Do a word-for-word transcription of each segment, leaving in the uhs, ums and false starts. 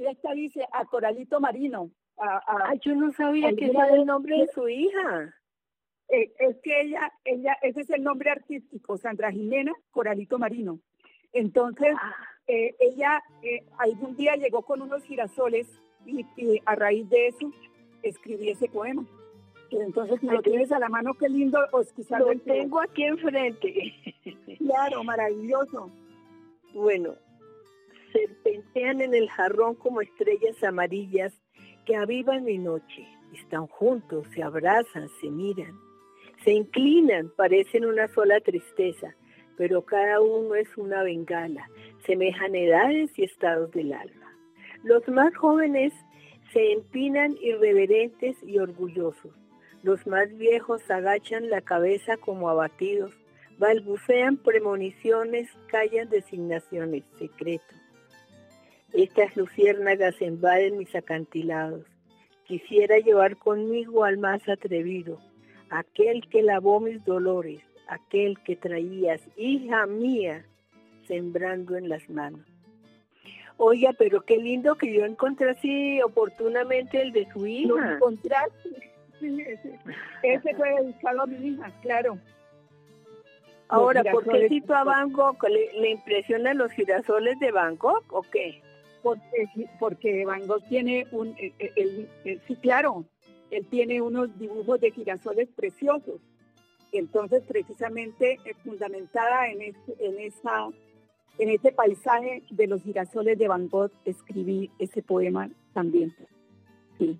esta dice a Coralito Marino. A, a, Ay, yo no sabía que ese era el nombre de su hija. Eh, es que ella, ella, ese es el nombre artístico, Sandra Jimena Coralito Marino. Entonces, ah. eh, ella eh, algún día llegó con unos girasoles y, y a raíz de eso escribí ese poema. Entonces, si lo tienes a la mano, qué lindo. Pues, quizás lo tengo aquí enfrente. Claro, maravilloso. Bueno, serpentean en el jarrón como estrellas amarillas que avivan mi noche. Están juntos, se abrazan, se miran, se inclinan, parecen una sola tristeza, pero cada uno es una bengala, semejan edades y estados del alma. Los más jóvenes se empinan irreverentes y orgullosos. Los más viejos agachan la cabeza como abatidos, balbucean premoniciones, callan designaciones, secretos. Estas luciérnagas invaden mis acantilados. Quisiera llevar conmigo al más atrevido, aquel que lavó mis dolores, aquel que traías, hija mía, sembrando en las manos. Oiga, pero qué lindo que yo encontré así oportunamente el de su hija. Lo encontraste. Sí, ese, ese fue dedicado a mi hija, claro. Ahora, ¿por qué cito a Van Gogh? ¿Le, ¿Le impresionan los girasoles de Van Gogh o qué? Porque, porque Van Gogh tiene un, el, el, el, sí, claro, él tiene unos dibujos de girasoles preciosos. Entonces, precisamente, eh, fundamentada en, este, en, esa, en ese paisaje de los girasoles de Van Gogh, escribí ese poema también. Sí.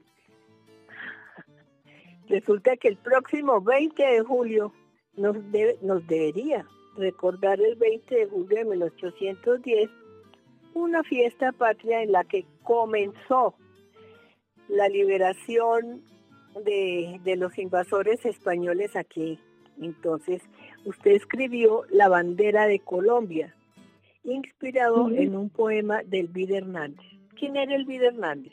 Resulta que el próximo veinte de julio nos, debe, nos debería recordar el veinte de julio de mil ochocientos diez, una fiesta patria en la que comenzó la liberación de, de los invasores españoles aquí. Entonces, usted escribió La bandera de Colombia, inspirado sí. en un poema de Elvira Hernández. ¿Quién era Elvira Hernández?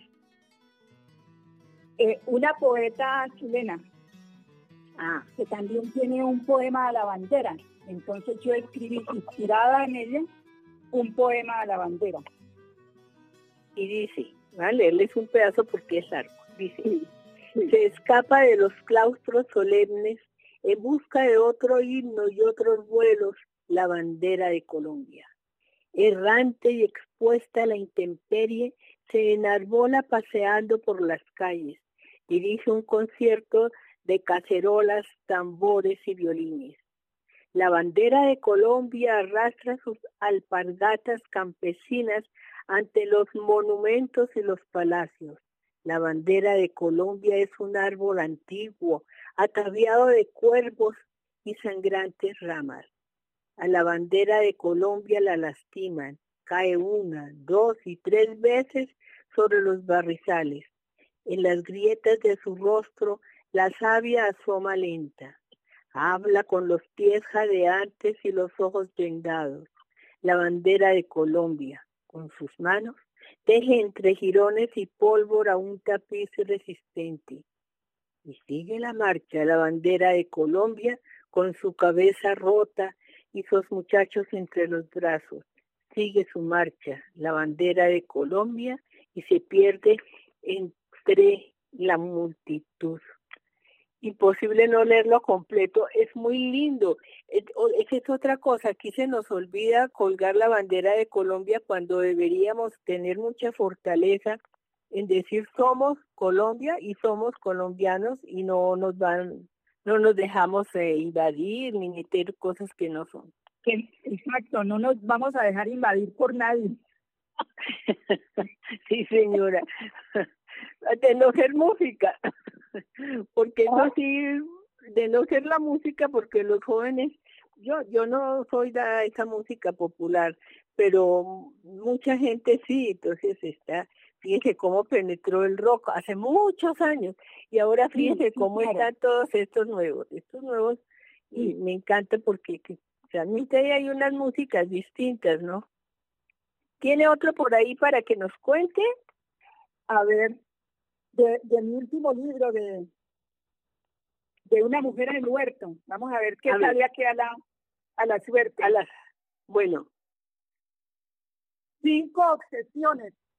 Eh, una poeta chilena, ah, que también tiene un poema a la bandera. Entonces yo escribí, inspirada en ella, un poema a la bandera. Y dice, voy a leerles un pedazo porque es largo. Dice, sí, sí. Se escapa de los claustros solemnes en busca de otro himno y otros vuelos, la bandera de Colombia. Errante y expuesta a la intemperie, se enarbola paseando por las calles. Dirige un concierto de cacerolas, tambores y violines. La bandera de Colombia arrastra sus alpargatas campesinas ante los monumentos y los palacios. La bandera de Colombia es un árbol antiguo, ataviado de cuervos y sangrantes ramas. A la bandera de Colombia la lastiman, cae una, dos y tres veces sobre los barrizales. En las grietas de su rostro la savia asoma lenta. Habla con los pies jadeantes y los ojos vendados. La bandera de Colombia, con sus manos, teje entre jirones y pólvora un tapiz resistente. Y sigue la marcha la bandera de Colombia con su cabeza rota y sus muchachos entre los brazos. Sigue su marcha la bandera de Colombia y se pierde entre la multitud. Imposible no leerlo completo, es muy lindo. Esa es otra cosa, aquí se nos olvida colgar la bandera de Colombia cuando deberíamos tener mucha fortaleza en decir somos Colombia y somos colombianos y no nos van, no nos dejamos eh, invadir ni meter cosas que no son. Que, exacto, no nos vamos a dejar invadir por nadie. Sí, señora. De no ser música, porque eso sí, de no ser la música, porque los jóvenes, yo yo no soy de esa música popular, pero mucha gente sí, entonces está, fíjense cómo penetró el rock hace muchos años, y ahora fíjense sí, sí, cómo claro. Están todos estos nuevos, estos nuevos, y sí. Me encanta porque realmente hay unas músicas distintas, ¿no? ¿Tiene otro por ahí para que nos cuente? A ver, de, de mi último libro de, de una mujer en el huerto. Vamos a ver qué a sale ver. Aquí a la, a la suerte. A la, bueno. Cinco obsesiones